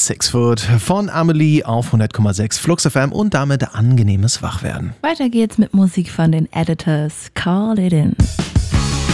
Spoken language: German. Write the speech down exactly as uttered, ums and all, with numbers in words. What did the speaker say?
Six Foot von Amelie auf hundert Komma sechs Flux F M und damit angenehmes Wachwerden. Weiter geht's mit Musik von den Editors. Call It In.